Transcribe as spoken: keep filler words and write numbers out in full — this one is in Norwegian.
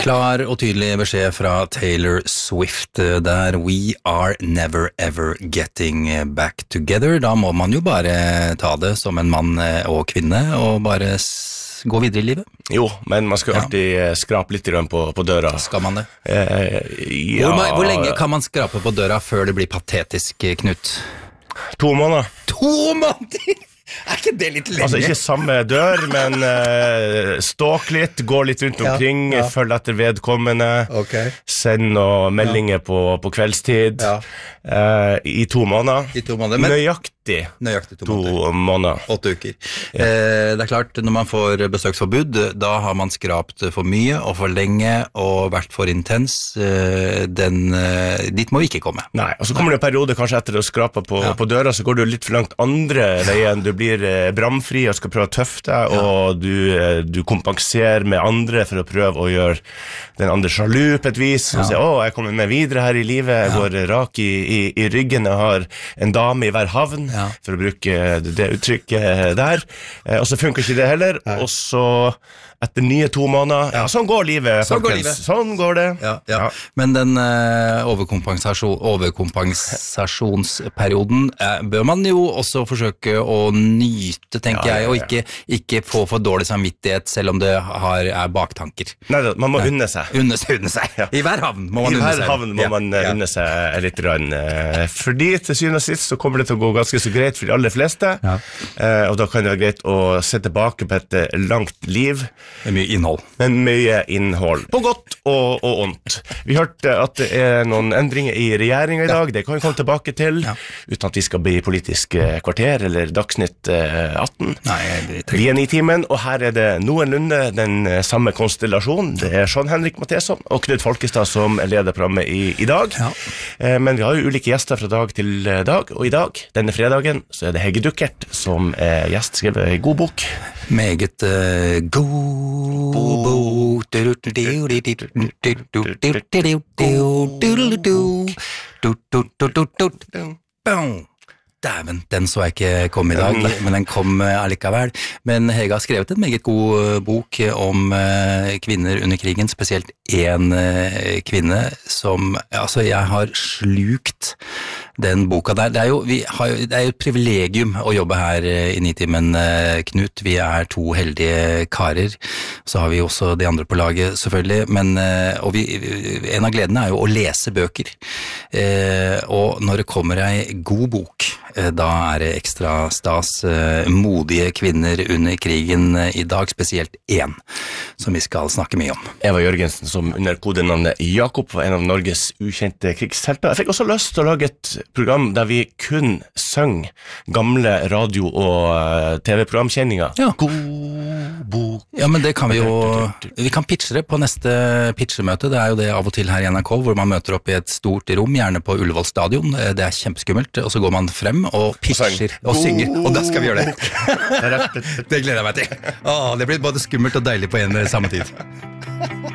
Klar og tydelig beskjed fra Taylor Swift der We are never ever getting back together. Da må man jo bare ta det som en mann og kvinne og bare gå videre i livet. Jo, men man skal alltid ja. skrape litt på, på døra. Skal man det? Eh, ja. hvor, hvor lenge kan man skrape på døra før det blir patetisk, Knut? To måneder. To måneder? Er ikke det litt lenge? Altså ikke samme dør, men uh, ståk litt, gå litt rundt omkring, ja, ja. følg etter vedkommende, okay. send noen meldinger ja. på, på kveldstid, ja. uh, i to måneder. I to måneder, men nøyaktig, nøyaktig to, to måneder. måneder. Åtte uker. Ja. Eh, det er klart, når man får besøksforbud, da har man skrapt for mye og for lenge og vært for intens. Eh, den, eh, dit må vi ikke komme. Nei, og så kommer det en periode kanskje etter å skrape på, ja. på døra, så går du litt for langt andre veien. Du blir bramfri og skal prøve å tøffe deg, ja. og du, du kompenserer med andre for å prøve å gjøre den andre sjalu på et vis, og ja. si, å, jeg kommer med videre her i livet, jeg ja. går rak i, i, i ryggen, jeg har en dame i hver havn, ja. for å bruke det uttrykket der, og så funker ikke det heller, ja. og så etter nye to måneder, ja, sånn går livet, sånn går livet. Sånn går det. Ja, ja. Ja. Men den uh, overkompensasjon, overkompensasjonsperioden uh, bør man jo også forsøke å nyte, tenker ja, ja, ja. jeg, og ikke, ikke få for dårlig samvittighet, selv om det har, er baktanker. Nei, man må unne seg. Unne seg, unne seg. Ja. I hver havn må man unne seg. I hver havn må ja. man uh, unne seg litt rann. Uh, fordi til syvende og sist så kommer det til å gå ganske så greit for de aller fleste, ja. uh, og da kan det være greit å se tilbake på et uh, langt liv, med mye innhold. Med mye innhold. På godt og, og ondt. Vi hørte at det er noen endringer i regjeringen i dag. Ja. Det kan vi komme tilbake til. Ja. Uten at vi skal bli politisk kvarter eller Dagsnytt atten. Nei, vi er Nitimen, og her er det noenlunde den samme konstellasjonen. Det er Sean-Henrik Matheson og Knut Folkestad som leder programmet i, i dag. Ja. Men vi har jo ulike gjester fra dag til dag, og i dag, denne fredagen, så er det Hege Duckert som er gjest, skrevet en god bok. Meget uh, god bok. Dæven, den så jeg ikke komme i dag, men den kom allikevel. Men Hege har skrevet en meget god bok om kvinner under krigen, spesielt en kvinne som, altså jeg har slukt den boka der. Det er jo, vi har, det er jo et privilegium å jobbe her i Nitimen, Knut. Vi er to heldige karer. Så har vi også de andre på laget, selvfølgelig. Men, og vi, en av gledene er jo å lese bøker. Og når det kommer ei god bok, da er det ekstra stas. Modige kvinner under krigen i dag, spesielt én, som vi skal snakke mye om. Eva Jørgensen, som under kodenavnet Jakob, var en av Norges ukjente krigshelter. Jeg fikk også lyst til å lage et program der vi kun søng gamle radio- og tv-programkjenninger. Ja. God bok. Ja, men det kan vi jo, vi kan pitche det på neste pitchemøte. Det er jo det av og til her i N R K, hvor man møter opp i et stort rom, gjerne på Ullevål stadion. Det er kjempeskummelt, og så går man frem og pitcher og synger, og da skal vi gjøre det. Det gleder jeg meg til. Åh, det blir både skummelt og deilig på en samme tid.